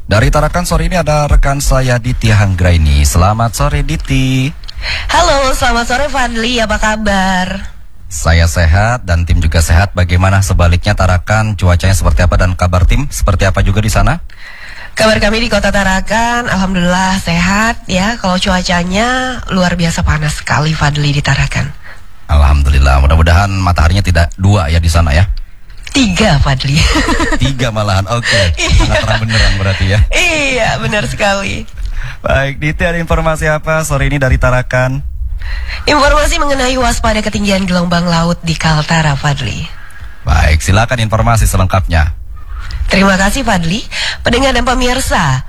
Dari Tarakan sore ini ada rekan saya Ditya Hanggraini. Selamat sore Diti. Halo, selamat sore Fadli, apa kabar? Saya sehat dan tim juga sehat. Bagaimana sebaliknya Tarakan, cuacanya seperti apa dan kabar tim seperti apa juga di sana? Kabar kami di Kota Tarakan, alhamdulillah sehat ya. Kalau cuacanya luar biasa panas sekali Fadli di Tarakan. Alhamdulillah, mudah-mudahan mataharinya tidak dua ya di sana ya. 3 Fadli. 3 malahan, oke. Sangat terang beneran berarti ya. Iya, benar sekali. Baik, Diti ada informasi apa sore ini dari Tarakan? Informasi mengenai waspada ketinggian gelombang laut di Kaltara, Fadli. Baik, silakan informasi selengkapnya. Terima kasih Fadli. Pendengar dan pemirsa,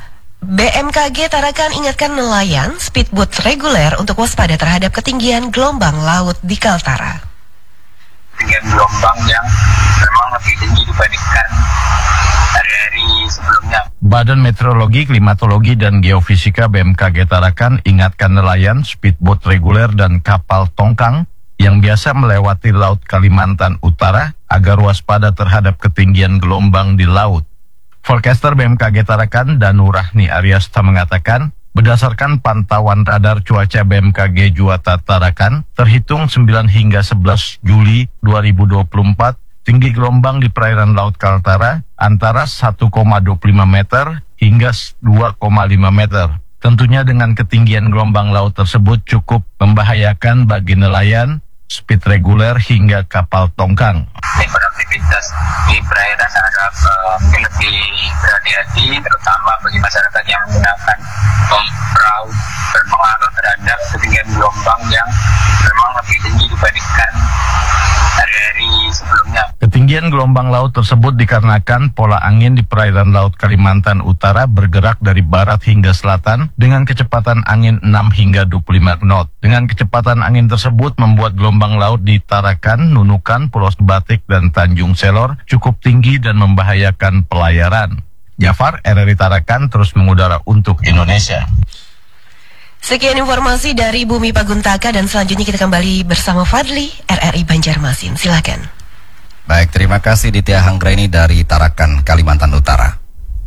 BMKG Tarakan ingatkan nelayan speedboat reguler untuk waspada terhadap ketinggian gelombang laut di Kaltara. Ketinggian gelombang yang memang lebih tinggi dibandingkan hari-hari sebelumnya. Badan Meteorologi, Klimatologi, dan Geofisika BMKG Tarakan ingatkan nelayan, speedboat reguler, dan kapal tongkang yang biasa melewati Laut Kalimantan Utara agar waspada terhadap ketinggian gelombang di laut. Forecaster BMKG Tarakan, Danu Rahni Aryasta mengatakan, berdasarkan pantauan radar cuaca BMKG Juwata Tarakan, terhitung 9 hingga 11 Juli 2024, tinggi gelombang di perairan Laut Kaltara antara 1,25 meter hingga 2,5 meter. Tentunya dengan ketinggian gelombang laut tersebut cukup membahayakan bagi nelayan, speed reguler hingga kapal tongkang. Beraktivitas di perairan harap mungkin lebih berhati-hati, terutama bagi masyarakat yang menggunakan perahu, berpengaruh terhadap ketinggian gelombang yang memang lebih tinggi dibandingkan hari-hari sebelumnya. Ketinggian gelombang laut tersebut dikarenakan pola angin di perairan Laut Kalimantan Utara bergerak dari barat hingga selatan dengan kecepatan angin 6 hingga 25 knot. Dengan kecepatan angin tersebut membuat gelombang laut di Tarakan, Nunukan, Pulau Sebatik, dan Tanjung Selor cukup tinggi dan membahayakan pelayaran. Jafar, RRI Tarakan terus mengudara untuk Indonesia. Sekian informasi dari Bumi Paguntaka dan selanjutnya kita kembali bersama Fadli, RRI Banjarmasin. Silakan. Baik, terima kasih Ditya Hanggraini dari Tarakan, Kalimantan Utara.